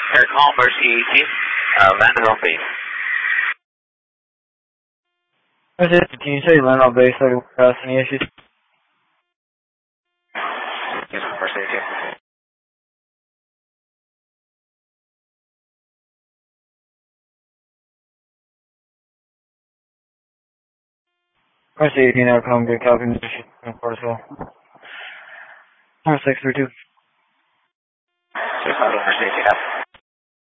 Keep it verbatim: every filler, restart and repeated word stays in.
Aircom Mercy eighteen, uh, landed on base. Mercy eighteen, say you landed on base, like, uh, any issues? Yes, Mercy eighteen. Mercy eighteen, Aircom, good copy, mission, report as well. Number six three two. Just Mercy eighteen.